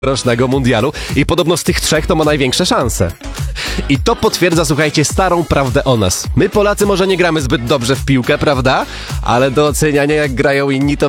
rocznego mundialu i podobno z tych trzech to ma największe szanse. I to potwierdza, słuchajcie, starą prawdę o nas. My Polacy może nie gramy zbyt dobrze w piłkę, prawda? Ale do oceniania jak grają inni to